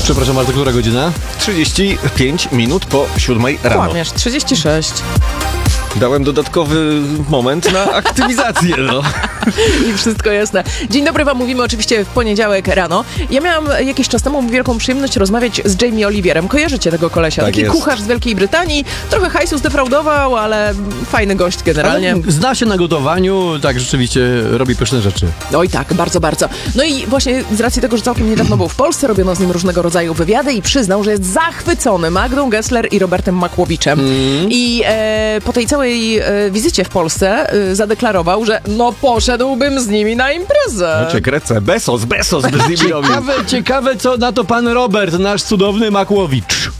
Przepraszam bardzo, która godzina? 35 minut po 7 rano. Kłamiesz, 36. Dałem dodatkowy moment na aktywizację, no. I wszystko jasne. Dzień dobry wam, mówimy oczywiście w poniedziałek rano. Ja miałam jakiś czas temu wielką przyjemność rozmawiać z Jamie Olivierem. Kojarzycie tego kolesia? Tak Taki jest. kucharz z Wielkiej Brytanii. Trochę hajsu zdefraudował, ale fajny gość generalnie. Ale zna się na gotowaniu, tak rzeczywiście robi pyszne rzeczy. Oj tak, bardzo, bardzo. No i właśnie z racji tego, że całkiem niedawno był w Polsce, robiono z nim różnego rodzaju wywiady i przyznał, że jest zachwycony Magdą Gessler i Robertem Makłowiczem. I po tej całej wizycie w Polsce zadeklarował, że no poszedłbym z nimi na imprezę. Znaczy krecę, Bezos by z nimi robił. Ciekawe, co na to pan Robert, nasz cudowny Makłowicz.